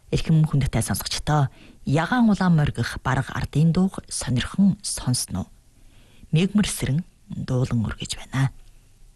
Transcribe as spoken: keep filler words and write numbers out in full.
Эрхэм хүндтэй сонсогчдоо ягаан улаан моргих бараг ардын дууг сонирхон сонсноо. Мегмэрсэрэн дуулан өргөж байна.